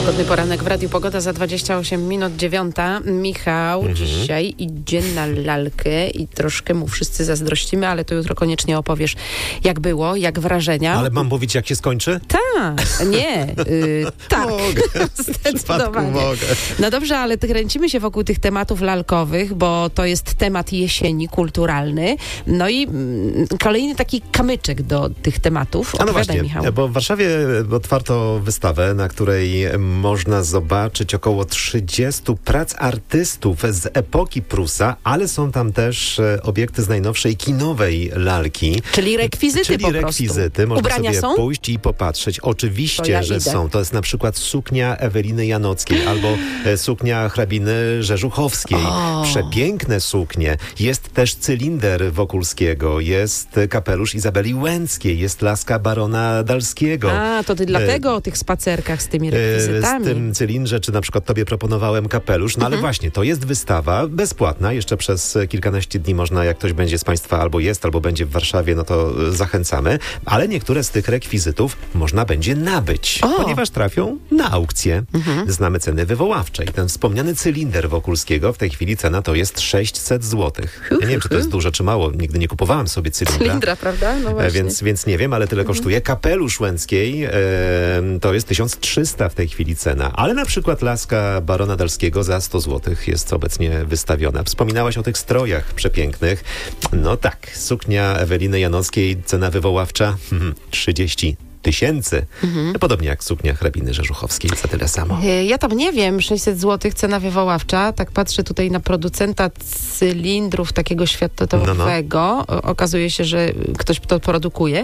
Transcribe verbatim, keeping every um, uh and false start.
Pogodny poranek w Radiu Pogoda za dwadzieścia osiem minut dziewiąta. Michał mhm. dzisiaj idzie na lalkę i troszkę mu wszyscy zazdrościmy, ale to jutro koniecznie opowiesz, jak było, jak wrażenia. Ale mam mówić, jak się skończy? Tak, nie, yy, tak. Mogę. Zdecydowanie. Mogę. No dobrze, ale kręcimy się wokół tych tematów lalkowych, bo to jest temat jesieni kulturalny. No i mm, kolejny taki kamyczek do tych tematów. A no właśnie, Michał. bo w Warszawie otwarto wystawę, na której można zobaczyć około trzydziestu prac artystów z epoki Prusa, ale są tam też obiekty z najnowszej kinowej lalki. Czyli rekwizyty Czyli po rekwizyty. prostu. Można Ubrania sobie są? pójść i popatrzeć. Oczywiście, To ja że idę. są. To jest na przykład suknia Eweliny Janockiej albo e, suknia hrabiny Rzeżuchowskiej. O. Przepiękne suknie. Jest też cylinder Wokulskiego, jest kapelusz Izabeli Łęckiej, jest laska barona Dalskiego. A, to ty dlatego E, o tych spacerkach z tymi e, rekwizytami. Z tym cylindrze, czy na przykład tobie proponowałem kapelusz. No ale właśnie, to jest wystawa bezpłatna. Jeszcze przez kilkanaście dni można, jak ktoś będzie z Państwa albo jest, albo będzie w Warszawie, no to zachęcamy. Ale niektóre z tych rekwizytów można będzie nabyć, O. ponieważ trafią na aukcję. Mhm. Znamy ceny wywoławcze. I ten wspomniany cylinder Wokulskiego, w tej chwili cena to jest sześćset złotych. Ja nie wiem, czy to jest dużo, czy mało. Nigdy nie kupowałem sobie cylindra. Cylindra, prawda? No właśnie. E, Więc, więc nie wiem, ale tyle mhm. kosztuje. Kapelusz Łęckiej e, to jest tysiąc trzysta w tej chwili cena. Ale na przykład laska barona Dalskiego za sto złotych jest obecnie wystawiona. Wspominałaś o tych strojach przepięknych. No tak, suknia Eweliny Janockiej, cena wywoławcza trzydzieści tysięcy. Mhm. Podobnie jak suknia hrabiny Rzeżuchowskiej, za tyle samo. Ja tam nie wiem, sześćset złotych cena wywoławcza. Tak patrzę tutaj na producenta cylindrów takiego światowego. No, no. Okazuje się, że ktoś to produkuje.